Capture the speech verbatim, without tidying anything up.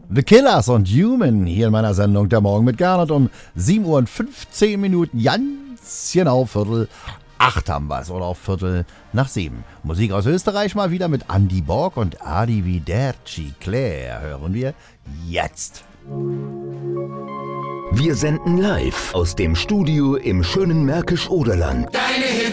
The Killers und Human hier in meiner Sendung Der Morgen mit Gernot um sieben Uhr und fünfzehn Minuten, ganz genau Viertel acht haben wir es oder auch Viertel nach sieben. Musik aus Österreich mal wieder mit Andy Borg und Arrivederci Claire hören wir jetzt. Wir senden live aus dem Studio im schönen Märkisch-Oderland. Deine Hits